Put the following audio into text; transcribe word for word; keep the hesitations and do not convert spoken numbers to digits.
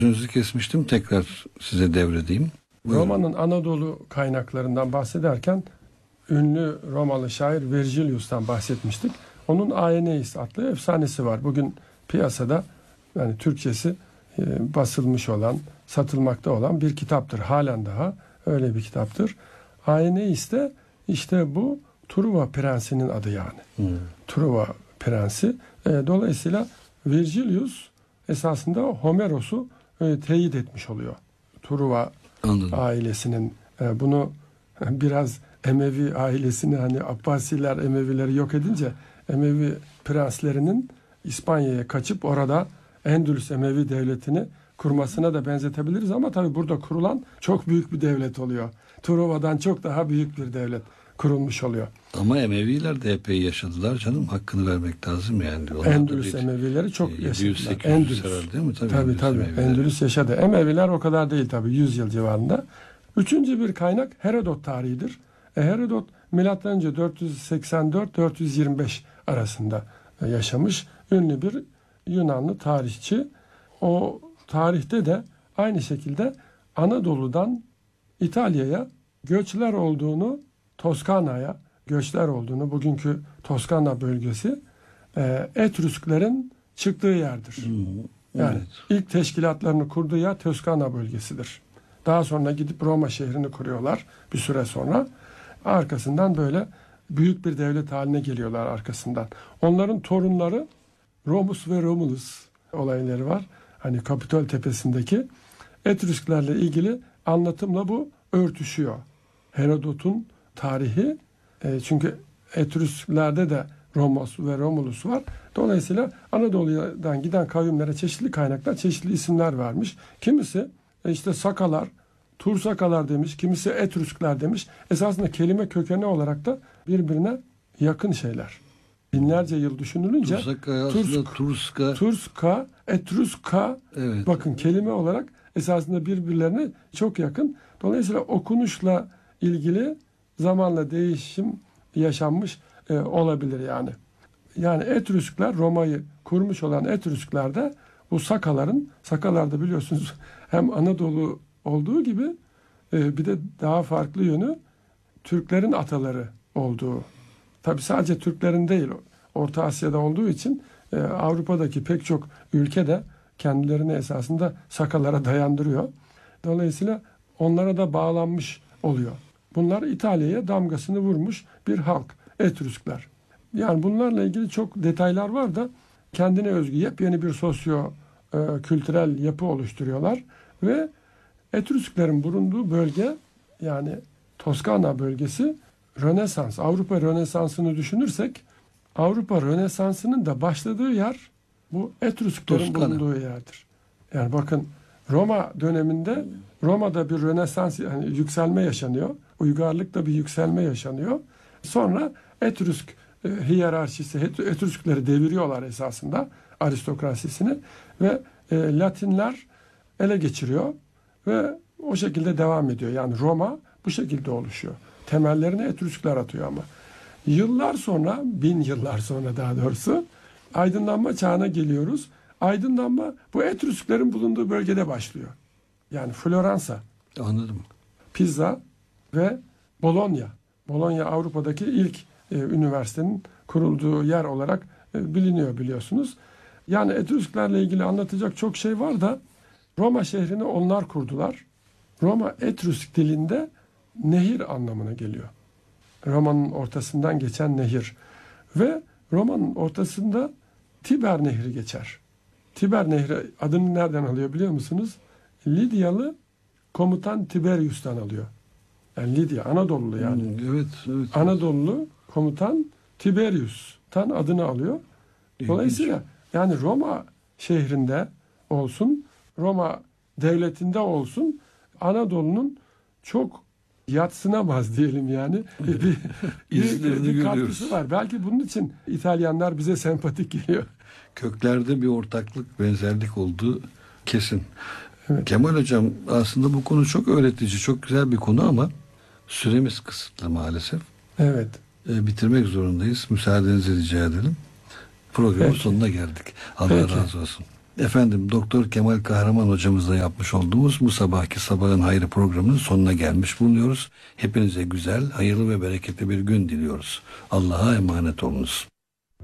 Sözünüzü kesmiştim, tekrar size devredeyim. Buyurun. Roma'nın Anadolu kaynaklarından bahsederken ünlü Romalı şair Vergilius'tan bahsetmiştik. Onun Aeneis adlı efsanesi var. Bugün piyasada, yani Türkçesi e, basılmış olan, satılmakta olan bir kitaptır. Halen daha öyle bir kitaptır. Aeneis de işte bu Truva prensinin adı yani. Hmm. Truva prensi. E, dolayısıyla Vergilius esasında Homeros'u e, teyit etmiş oluyor. Truva Anladım. ailesinin e, bunu biraz Emevi ailesini, hani Abbasiler Emevileri yok edince Emevi prenslerinin İspanya'ya kaçıp orada Endülüs Emevi devletini kurmasına da benzetebiliriz ama tabii burada kurulan çok büyük bir devlet oluyor. Truva'dan çok daha büyük bir devlet kurulmuş oluyor. Ama Emeviler de epey yaşadılar canım, hakkını vermek lazım yani. Onlar Endülüs Emevileri çok e, yaşadılar. Endülüs sever değil mi? Tabii, tabii tabii. Emevileri. Endülüs yaşadı. Emeviler o kadar değil tabii, yüz yıl civarında. Üçüncü bir kaynak Herodot tarihidir. E, Herodot milattan önce dört yüz seksen dört dört yüz yirmi beş arasında yaşamış ünlü bir Yunanlı tarihçi. O tarihte de aynı şekilde Anadolu'dan İtalya'ya göçler olduğunu, Toskana'ya göçler olduğunu, bugünkü Toskana bölgesi e, Etrüsklerin çıktığı yerdir. Hmm, yani evet. ilk teşkilatlarını kurduğu yer Toskana bölgesidir. Daha sonra gidip Roma şehrini kuruyorlar bir süre sonra. Arkasından böyle büyük bir devlet haline geliyorlar arkasından. Onların torunları Romus ve Romulus olayları var. Hani Kapitol Tepesi'ndeki Etrüsklerle ilgili anlatımla bu örtüşüyor. Herodot'un tarihi, e, çünkü Etrüsklerde de Romulus ve Romulus var. Dolayısıyla Anadolu'dan giden kavimlere çeşitli kaynaklar, çeşitli isimler vermiş. Kimisi e, işte Sakalar, Tursakalar demiş, kimisi Etrüskler demiş. Esasında kelime kökeni olarak da birbirine yakın şeyler. Binlerce yıl düşünülünce Tursaka, Tursk, Turska, Turska, Etruska, evet. Bakın kelime olarak esasında birbirlerine çok yakın. Dolayısıyla okunuşla ilgili zamanla değişim yaşanmış e, olabilir yani. Yani Etrüskler, Roma'yı kurmuş olan Etrüskler de bu Sakaların, Sakalarda biliyorsunuz hem Anadolu olduğu gibi e, bir de daha farklı yönü Türklerin ataları olduğu. Tabi sadece Türklerin değil, Orta Asya'da olduğu için e, Avrupa'daki pek çok ülke de kendilerini esasında Sakalara dayandırıyor. Dolayısıyla onlara da bağlanmış oluyor. Bunlar İtalya'ya damgasını vurmuş bir halk, Etrüskler. Yani bunlarla ilgili çok detaylar var da kendine özgü yepyeni bir sosyo e, kültürel yapı oluşturuyorlar ve Etrüsklerin bulunduğu bölge, yani Toskana bölgesi, Rönesans, Avrupa Rönesansı'nı düşünürsek Avrupa Rönesansı'nın da başladığı yer bu Etrüsklerin Toskana. bulunduğu yerdir. Yani bakın Roma döneminde Roma'da bir Rönesans, yani yükselme yaşanıyor. Uygarlıkta bir yükselme yaşanıyor. Sonra Etrüsk e, hiyerarşisi, Etrüskleri deviriyorlar esasında, aristokrasisini ve e, Latinler ele geçiriyor ve o şekilde devam ediyor. Yani Roma bu şekilde oluşuyor. Temellerini Etrüskler atıyor ama. Yıllar sonra, bin yıllar sonra daha doğrusu aydınlanma çağına geliyoruz. Aydınlanma bu Etrüsklerin bulunduğu bölgede başlıyor. Yani Floransa, anladım. Pisa ve Bologna. Bologna Avrupa'daki ilk e, üniversitenin kurulduğu yer olarak e, biliniyor biliyorsunuz. Yani Etrüsklerle ilgili anlatacak çok şey var da Roma şehrini onlar kurdular. Roma Etrüsk dilinde nehir anlamına geliyor. Roma'nın ortasından geçen nehir. Ve Roma'nın ortasında Tiber Nehri geçer. Tiber Nehri adını nereden alıyor biliyor musunuz? Lidyalı komutan Tiberius'tan alıyor. Yani Lidya, Anadolu yani. Hmm, evet, evet. Anadolu komutan Tiberius'tan adını alıyor. Dolayısıyla yani Roma şehrinde olsun, Roma devletinde olsun, Anadolu'nun çok yadsınamaz diyelim yani bir, bir, bir, bir katkısı var. Belki bunun için İtalyanlar bize sempatik geliyor. Köklerde bir ortaklık, benzerlik olduğu kesin. Evet. Kemal Hocam, aslında bu konu çok öğretici, çok güzel bir konu ama süremiz kısıtlı maalesef. Evet. E, bitirmek zorundayız. Müsaadenizi rica edelim. Programın Peki. sonuna geldik. Allah Peki. razı olsun. Efendim Doktor Kemal Kahraman hocamızla yapmış olduğumuz bu sabahki Sabahın Hayrı programının sonuna gelmiş bulunuyoruz. Hepinize güzel, hayırlı ve bereketli bir gün diliyoruz. Allah'a emanet olunuz.